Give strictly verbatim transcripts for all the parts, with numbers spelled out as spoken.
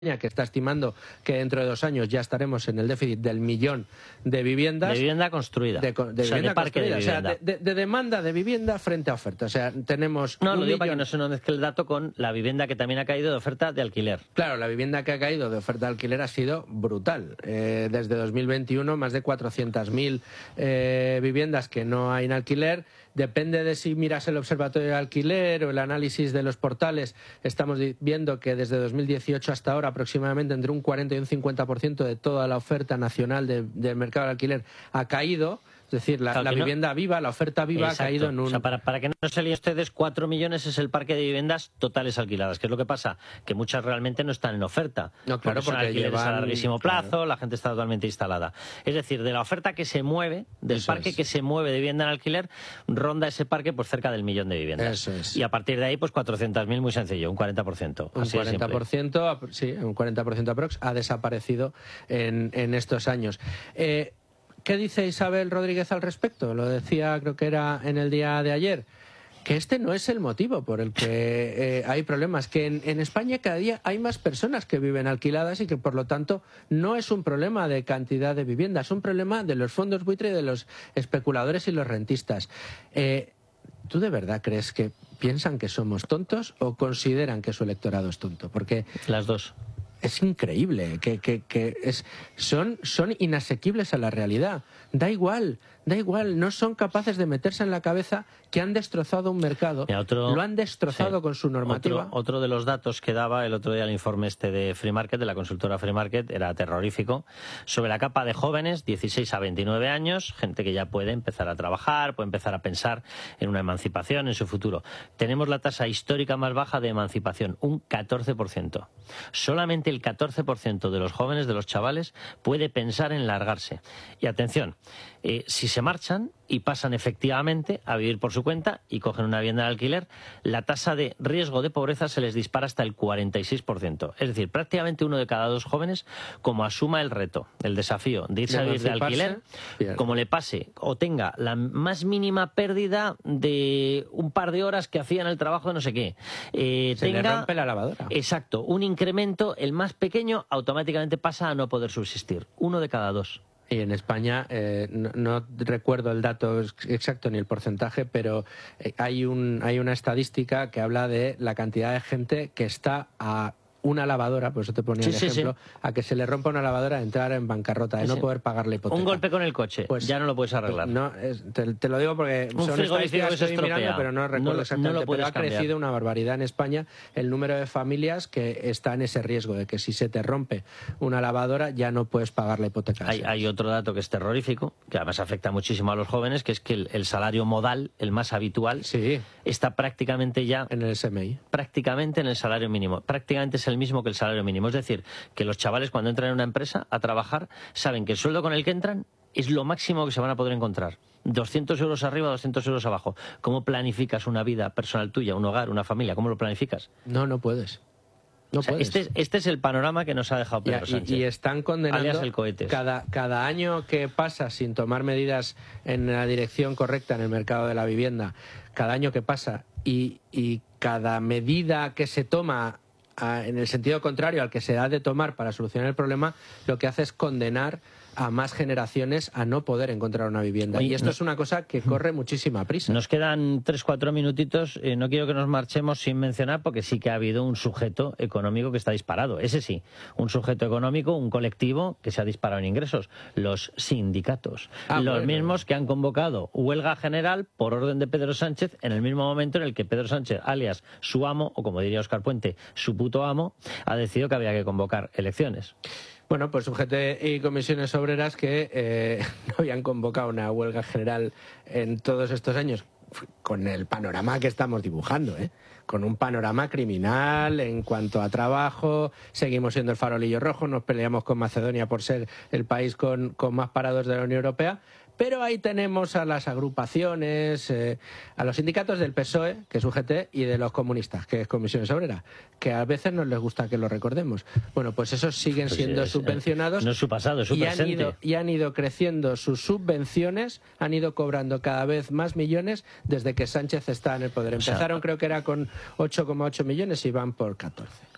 que está estimando que dentro de dos años ya estaremos en el déficit del millón de viviendas. De vivienda construida. De, de, o sea, vivienda de parque construida. de vivienda. O sea, de, de, de demanda de vivienda frente a oferta. O sea, tenemos No, un lo digo millón... para que no se nos mezcle el dato con la vivienda que también ha caído de oferta de alquiler. Claro, la vivienda que ha caído de oferta de alquiler ha sido brutal. Eh, desde dos mil veintiuno, más de cuatrocientas mil eh, viviendas que no hay en alquiler. Depende de si miras el observatorio de alquiler o el análisis de los portales. Estamos viendo que desde dos mil dieciocho hasta ahora aproximadamente entre un cuarenta y un cincuenta por ciento de toda la oferta nacional de, del mercado de alquiler ha caído. Es decir, la, claro la no. vivienda viva, la oferta viva Exacto. ha caído en un... O sea, para, para que no se líen ustedes, cuatro millones es el parque de viviendas totales alquiladas. ¿Qué es lo que pasa? Que muchas realmente no están en oferta. No, claro, porque son porque alquileres llevan... a larguísimo plazo, claro. La gente está totalmente instalada. Es decir, de la oferta que se mueve, del Eso parque es. que se mueve de vivienda en alquiler, ronda ese parque por cerca del millón de viviendas. Eso es. Y a partir de ahí, pues cuatrocientas mil, muy sencillo, un cuarenta por ciento. Un Así cuarenta por ciento, sí, un cuarenta por ciento aprox ha desaparecido en, en estos años. Eh, ¿Qué dice Isabel Rodríguez al respecto? Lo decía, creo que era en el día de ayer, que este no es el motivo por el que eh, hay problemas, que en, en España cada día hay más personas que viven alquiladas y que por lo tanto no es un problema de cantidad de viviendas, es un problema de los fondos buitre, de los especuladores y los rentistas. Eh, ¿Tú de verdad crees que piensan que somos tontos o consideran que su electorado es tonto? Porque las dos. Es increíble, que, que, que es, son, son inasequibles a la realidad. Da igual, da igual, no son capaces de meterse en la cabeza que han destrozado un mercado, Mira, otro, lo han destrozado sí, con su normativa. Otro, otro de los datos que daba el otro día el informe este de Free Market, de la consultora Free Market, era terrorífico, sobre la capa de jóvenes, dieciséis a veintinueve años, gente que ya puede empezar a trabajar, puede empezar a pensar en una emancipación, en su futuro. Tenemos la tasa histórica más baja de emancipación, un catorce por ciento. Solamente el catorce por ciento de los jóvenes, de los chavales, puede pensar en largarse. Y atención, eh, si se marchan y pasan efectivamente a vivir por su cuenta y cogen una vivienda de alquiler, la tasa de riesgo de pobreza se les dispara hasta el cuarenta y seis por ciento. Es decir, prácticamente uno de cada dos jóvenes, como asuma el reto, el desafío de irse a vivir de alquiler, bien. Como le pase o tenga la más mínima pérdida de un par de horas que hacía en el trabajo de no sé qué, eh, se tenga, le rompe la lavadora. Exacto, un incremento, el más pequeño, automáticamente pasa a no poder subsistir. Uno de cada dos. Y en España, eh, no, no recuerdo el dato exacto ni el porcentaje, pero hay, un, hay una estadística que habla de la cantidad de gente que está a una lavadora, por eso te ponía sí, el sí, ejemplo, sí. a que se le rompa una lavadora, a entrar en bancarrota, de sí, no sí. poder pagar la hipoteca. Un golpe con el coche, pues ya no lo puedes arreglar. Pues no, es, te, te lo digo porque un son estadísticas que estoy estropea. mirando, pero no recuerdo no, exactamente. No lo puedes pero ha cambiar. crecido una barbaridad en España el número de familias que está en ese riesgo de que si se te rompe una lavadora ya no puedes pagar la hipoteca. Hay, hay otro dato que es terrorífico, que además afecta muchísimo a los jóvenes, que es que el, el salario modal, el más habitual, sí. está prácticamente ya en el S M I. Prácticamente en el salario mínimo. Prácticamente es el mismo que el salario mínimo. Es decir, que los chavales cuando entran en una empresa a trabajar saben que el sueldo con el que entran es lo máximo que se van a poder encontrar. doscientos euros arriba, doscientos euros abajo. ¿Cómo planificas una vida personal tuya, un hogar, una familia? ¿Cómo lo planificas? No, no puedes. No o sea, puedes. Este, es, este es el panorama que nos ha dejado Pedro y, Sánchez. Y están condenando el cohetes. Cada, cada año que pasa sin tomar medidas en la dirección correcta en el mercado de la vivienda, cada año que pasa y, y cada medida que se toma en el sentido contrario al que se ha de tomar para solucionar el problema, lo que hace es condenar a más generaciones a no poder encontrar una vivienda. Oye, y esto no, es una cosa que corre muchísima prisa. Nos quedan tres, cuatro minutitos. Eh, no quiero que nos marchemos sin mencionar, porque sí que ha habido un sujeto económico que está disparado. Ese sí, un sujeto económico, un colectivo que se ha disparado en ingresos. Los sindicatos. Ah, los bueno. mismos que han convocado huelga general por orden de Pedro Sánchez en el mismo momento en el que Pedro Sánchez, alias su amo, o como diría Óscar Puente, su puto amo, ha decidido que había que convocar elecciones. Bueno, pues U G T y comisiones obreras que eh, no habían convocado una huelga general en todos estos años, con el panorama que estamos dibujando, ¿eh? Con un panorama criminal en cuanto a trabajo, seguimos siendo el farolillo rojo, nos peleamos con Macedonia por ser el país con, con más parados de la Unión Europea, pero ahí tenemos a las agrupaciones, eh, a los sindicatos del P S O E, que es U G T, y de los comunistas, que es Comisiones Obreras, que a veces no les gusta que lo recordemos. Bueno, pues esos siguen pues siendo es, subvencionados. No es su pasado, es su y presente. Han ido, y han ido creciendo sus subvenciones, han ido cobrando cada vez más millones desde que Sánchez está en el poder. Empezaron, o sea, creo que era con ocho coma ocho millones y van por catorce.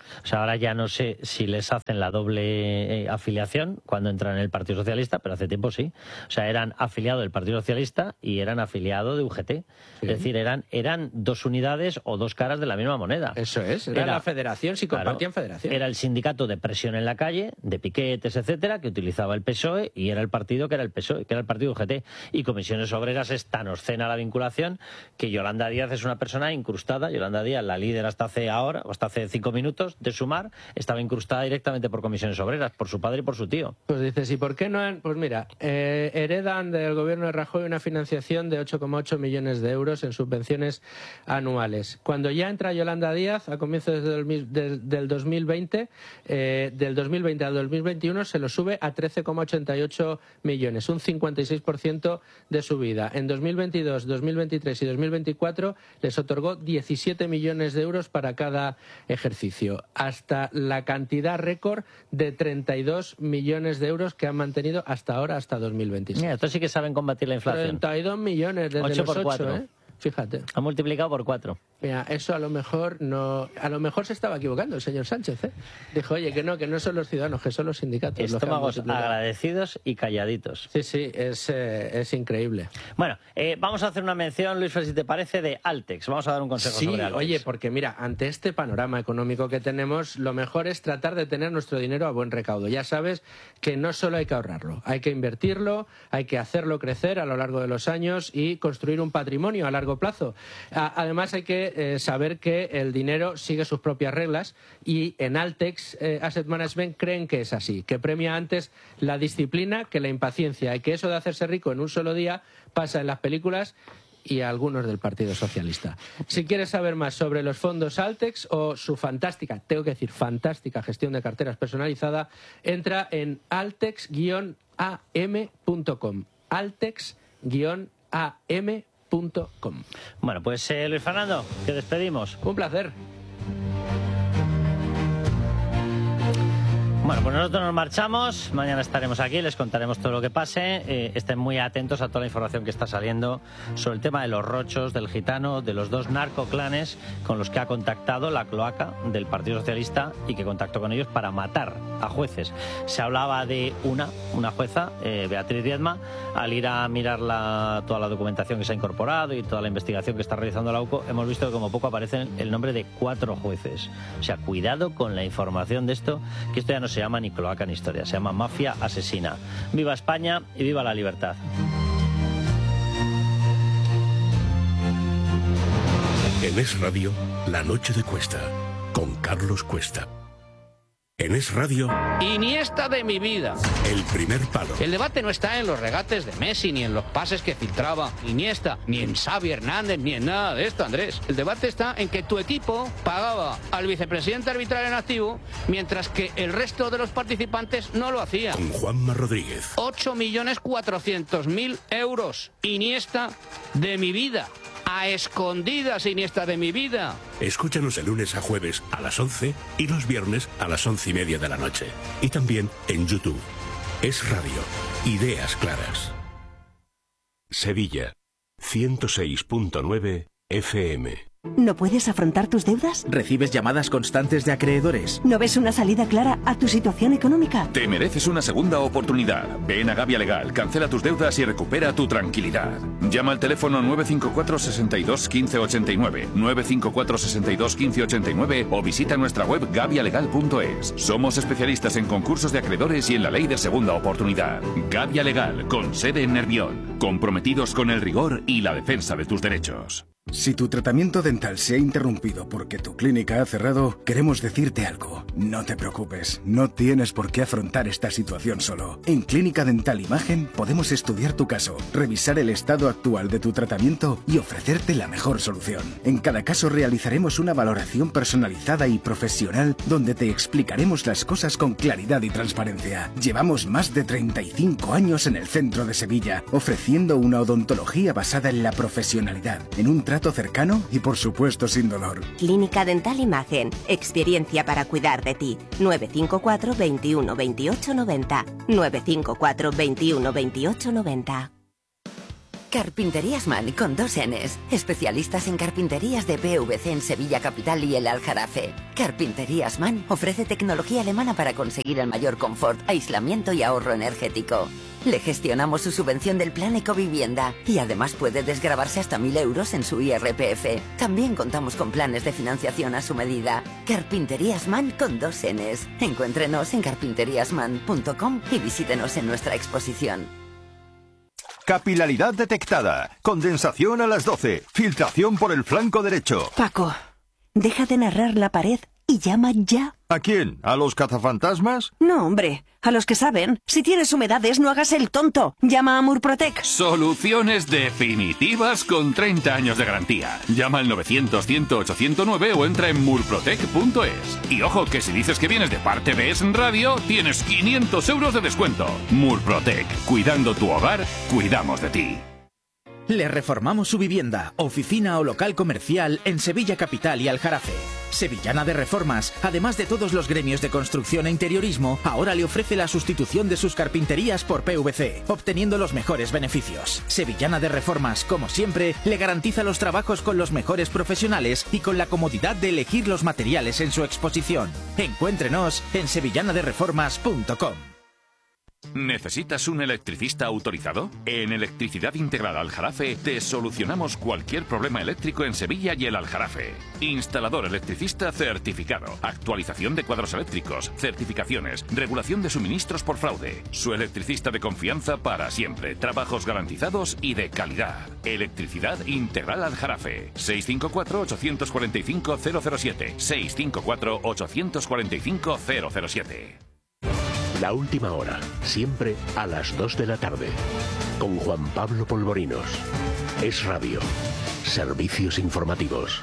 O sea, ahora ya no sé si les hacen la doble eh, afiliación cuando entran en el Partido Socialista, pero hace tiempo sí. O sea, eran afiliados del Partido Socialista y eran afiliados de U G T. Sí. Es decir, eran, eran dos unidades o dos caras de la misma moneda. Eso es, era, era la federación, si compartían claro, federación. Era el sindicato de presión en la calle, de piquetes, etcétera, que utilizaba el P S O E, y era el partido que era el P S O E, que era el partido U G T. Y Comisiones Obreras es tan obscena la vinculación que Yolanda Díaz es una persona incrustada. Yolanda Díaz, la líder hasta hace ahora, o hasta hace cinco minutos de Sumar, estaba incrustada directamente por Comisiones Obreras, por su padre y por su tío. Pues dices, ¿y por qué no han...? Pues mira, eh, heredan del gobierno de Rajoy una financiación de ocho coma ocho millones de euros en subvenciones anuales. Cuando ya entra Yolanda Díaz, a comienzos del, del, del dos mil veinte, eh, del dos mil veinte al dos mil veintiuno se lo sube a trece coma ochenta y ocho millones, un cincuenta y seis por ciento de subida. En dos mil veintidós, dos mil veintitrés y dos mil veinticuatro les otorgó diecisiete millones de euros para cada ejercicio, hasta la cantidad récord de treinta y dos millones de euros que han mantenido hasta ahora, hasta dos mil veintiséis. Mira, estos sí que saben combatir la inflación. treinta y dos millones desde ocho los por ocho, cuatro. ¿eh? Fíjate. Ha multiplicado por cuatro. Mira, eso a lo mejor no, a lo mejor se estaba equivocando el señor Sánchez, ¿eh? Dijo, oye, que no, que no son los ciudadanos, que son los sindicatos. Estómagos los que agradecidos y calladitos. Sí, sí, es, eh, es increíble. Bueno, eh, vamos a hacer una mención, Luis Fer, si te parece, de Altex. Vamos a dar un consejo sí, sobre Altex. Oye, porque mira, ante este panorama económico que tenemos, lo mejor es tratar de tener nuestro dinero a buen recaudo. Ya sabes que no solo hay que ahorrarlo, hay que invertirlo, hay que hacerlo crecer a lo largo de los años y construir un patrimonio a largo plazo. Además, hay que eh, saber que el dinero sigue sus propias reglas y en Altex eh, Asset Management creen que es así, que premia antes la disciplina que la impaciencia y que eso de hacerse rico en un solo día pasa en las películas y a algunos del Partido Socialista. Si quieres saber más sobre los fondos Altex o su fantástica, tengo que decir fantástica gestión de carteras personalizada, entra en altex guion a m punto com. altex guion a m punto com. .com. Bueno, pues eh, Luis Fernando, te despedimos. Un placer. Bueno, pues nosotros nos marchamos, mañana estaremos aquí, les contaremos todo lo que pase, eh, estén muy atentos a toda la información que está saliendo sobre el tema de los rochos, del gitano, de los dos narcoclanes con los que ha contactado la cloaca del Partido Socialista y que contactó con ellos para matar a jueces. Se hablaba de una, una jueza, eh, Beatriz Diezma, al ir a mirar la, toda la documentación que se ha incorporado y toda la investigación que está realizando la U C O, hemos visto que como poco aparece el nombre de cuatro jueces. O sea, cuidado con la información de esto, que esto ya no se llama ni cloaca ni historia, se llama mafia asesina. Viva España y viva la libertad. En Es Radio, La Noche de Cuesta, con Carlos Cuesta. En Es Radio... Iniesta de mi vida. El primer palo. El debate no está en los regates de Messi, ni en los pases que filtraba Iniesta, ni en Xavi Hernández, ni en nada de esto, Andrés. El debate está en que tu equipo pagaba al vicepresidente arbitral en activo, mientras que el resto de los participantes no lo hacía. Con Juanma Rodríguez. ocho millones cuatrocientos mil euros. Iniesta de mi vida. A escondidas, Iniesta de mi vida. Escúchanos de lunes a jueves a las once y los viernes a las once y media de la noche. Y también en YouTube. Es Radio. Ideas claras. Sevilla. ciento seis punto nueve F M. ¿No puedes afrontar tus deudas? ¿Recibes llamadas constantes de acreedores? ¿No ves una salida clara a tu situación económica? Te mereces una segunda oportunidad. Ven a Gavia Legal, cancela tus deudas y recupera tu tranquilidad. Llama al teléfono nueve cinco cuatro, seis dos, uno cinco ocho nueve, nueve cinco cuatro, seis dos, uno cinco ocho nueve o visita nuestra web gavia legal punto es. Somos especialistas en concursos de acreedores y en la ley de segunda oportunidad. Gavia Legal, con sede en Nervión. Comprometidos con el rigor y la defensa de tus derechos. Si tu tratamiento dental se ha interrumpido porque tu clínica ha cerrado, queremos decirte algo. No te preocupes, no tienes por qué afrontar esta situación solo. En Clínica Dental Imagen podemos estudiar tu caso, revisar el estado actual de tu tratamiento y ofrecerte la mejor solución. En cada caso realizaremos una valoración personalizada y profesional donde te explicaremos las cosas con claridad y transparencia. Llevamos más de treinta y cinco años en el centro de Sevilla, ofreciendo una odontología basada en la profesionalidad, en un trato cercano y por supuesto sin dolor. Clínica Dental Imagen, experiencia para cuidar de ti. nueve cinco cuatro, veintiuno, veintiocho, noventa. nueve cinco cuatro, veintiuno, veintiocho, noventa. Carpinterías Man con dos Ns. Especialistas en carpinterías de P V C en Sevilla Capital y el Aljarafe. Carpinterías Man ofrece tecnología alemana para conseguir el mayor confort, aislamiento y ahorro energético. Le gestionamos su subvención del plan Ecovivienda y además puede desgravarse hasta mil euros en su I R P F. También contamos con planes de financiación a su medida. Carpinterías Man con dos Ns. Encuéntrenos en carpinterías man punto com y visítenos en nuestra exposición. Capilaridad detectada. Condensación a las doce. Filtración por el flanco derecho. Paco, deja de narrar la pared y llama ya. ¿A quién? ¿A los cazafantasmas? No, hombre, a los que saben. Si tienes humedades, no hagas el tonto. Llama a Murprotec. Soluciones definitivas con treinta años de garantía. Llama al novecientos, cien, ocho cero nueve o entra en murprotec punto es. Y ojo, que si dices que vienes de parte de Es Radio, tienes quinientos euros de descuento. Murprotec. Cuidando tu hogar, cuidamos de ti. Le reformamos su vivienda, oficina o local comercial en Sevilla Capital y Aljarafe. Sevillana de Reformas, además de todos los gremios de construcción e interiorismo, ahora le ofrece la sustitución de sus carpinterías por P V C, obteniendo los mejores beneficios. Sevillana de Reformas, como siempre, le garantiza los trabajos con los mejores profesionales y con la comodidad de elegir los materiales en su exposición. Encuéntrenos en sevillana de reformas punto com. ¿Necesitas un electricista autorizado? En Electricidad Integral Aljarafe te solucionamos cualquier problema eléctrico en Sevilla y el Aljarafe. Instalador electricista certificado, actualización de cuadros eléctricos, certificaciones, regulación de suministros por fraude. Su electricista de confianza para siempre, trabajos garantizados y de calidad. Electricidad Integral Aljarafe. seis cinco cuatro, ocho cuatro cinco, cero cero siete. seis cinco cuatro, ocho cuatro cinco, cero cero siete. La última hora, siempre a las dos de la tarde, con Juan Pablo Polvorinos. Es Radio, servicios informativos.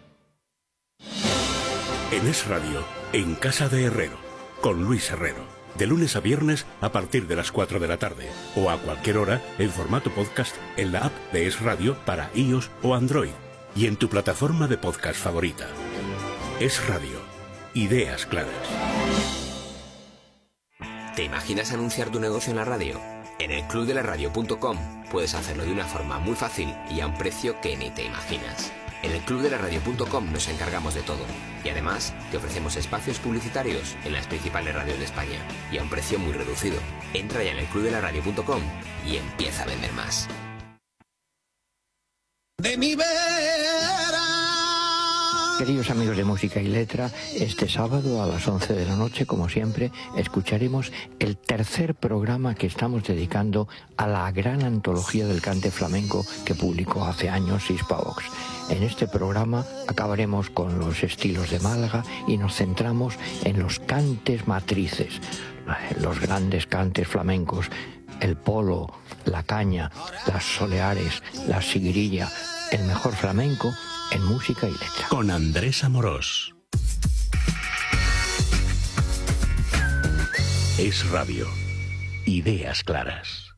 En Es Radio, en Casa de Herrero, con Luis Herrero. De lunes a viernes a partir de las cuatro de la tarde, o a cualquier hora en formato podcast en la app de Es Radio para iOS o Android, y en tu plataforma de podcast favorita. Es Radio, ideas claras. ¿Te imaginas anunciar tu negocio en la radio? En el club de la radio punto com puedes hacerlo de una forma muy fácil y a un precio que ni te imaginas. En el club de la radio punto com nos encargamos de todo y además te ofrecemos espacios publicitarios en las principales radios de España y a un precio muy reducido. Entra ya en el club de la radio punto com y empieza a vender más. De mi vera. Queridos amigos de Música y Letra, este sábado a las once de la noche, como siempre, escucharemos el tercer programa que estamos dedicando a la gran antología del cante flamenco que publicó hace años Hispavox. En este programa acabaremos con los estilos de Málaga y nos centramos en los cantes matrices, los grandes cantes flamencos, el polo, la caña, las soleares, la siguirilla, el mejor flamenco en Música y Letra. Con Andrés Amorós. Es Radio. Ideas claras.